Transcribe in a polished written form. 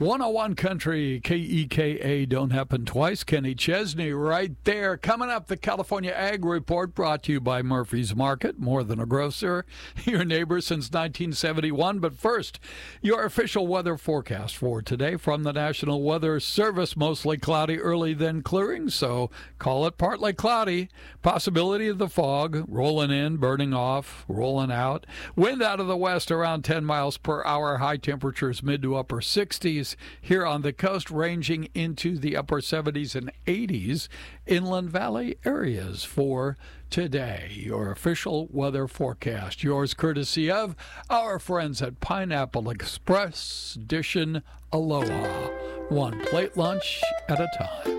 101 Country, KEKA, don't happen twice. Kenny Chesney right there. Coming up, the California Ag Report brought to you by Murphy's Market, more than a grocer, your neighbor since 1971. But first, your official weather forecast for today from the National Weather Service. Mostly cloudy early, then clearing, so call it partly cloudy. Possibility of the fog rolling in, burning off, rolling out. Wind out of the west around 10 miles per hour. High temperatures mid to upper 60s. Here on the coast, ranging into the upper 70s and 80s. Inland Valley areas for today. Your official weather forecast. Yours courtesy of our friends at Pineapple Express. Dishing aloha. One plate lunch at a time.